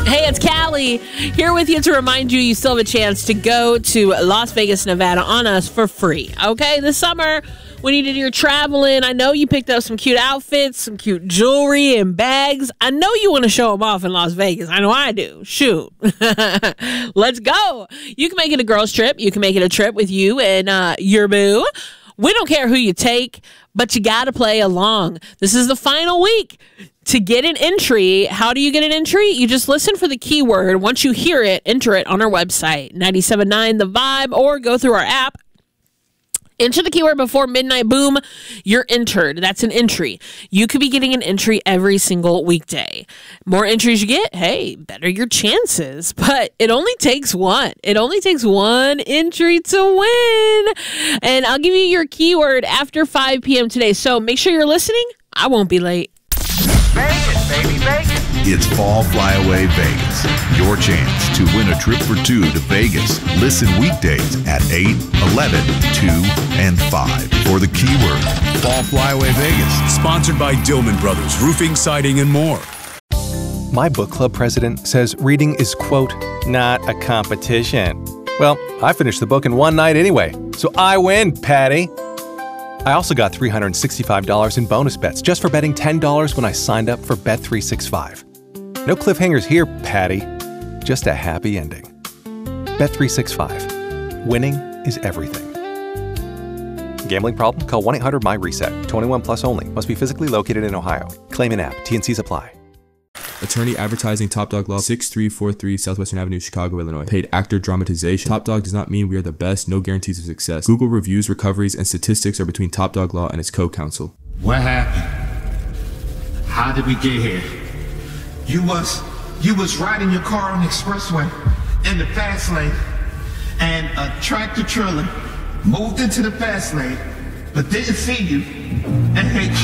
Hey, it's Callie here with you to remind you still have a chance to go to Las Vegas, Nevada on us for free. Okay, this summer when you did your traveling, I know you picked up some cute outfits, some cute jewelry and bags. I know you want to show them off in Las Vegas. I know I do. Shoot. Let's go. You can make it a girls trip. You can make it a trip with you and your boo. We don't care who you take, but you got to play along. This is the final week. To get an entry, how do you get an entry? You just listen for the keyword. Once you hear it, enter it on our website, 97.9 The Vibe, or go through our app. Enter the keyword before midnight, boom, you're entered. That's an entry. You could be getting an entry every single weekday. More entries you get, hey, better your chances. But it only takes one. It only takes one entry to win. And I'll give you your keyword after 5 p.m. today. So make sure you're listening. I won't be late. Vegas, baby, Vegas. It's Fall Flyaway Vegas. Your chance to win a trip for two to Vegas. Listen weekdays at 8, 11, 2, and 5 for the keyword Fall Flyaway Vegas. Sponsored by Dillman Brothers, roofing, siding, and more. My book club president says reading is, quote, not a competition. Well, I finished the book in one night anyway, so I win, Patty. I also got $365 in bonus bets just for betting $10 when I signed up for Bet365. No cliffhangers here, Patty. Just a happy ending. Bet365. Winning is everything. Gambling problem? Call 1-800-MY-RESET. 21 plus only. Must be physically located in Ohio. Claim in app. T&Cs apply. Attorney advertising, Top Dog Law, 6343 Southwestern Avenue, Chicago, Illinois. Paid actor dramatization. Top Dog does not mean we are the best. No guarantees of success. Google reviews, recoveries, and statistics are between Top Dog Law and its co-counsel. What happened? How did we get here? You was riding your car on the expressway in the fast lane, and a tractor trailer moved into the fast lane, but didn't see you and hit you.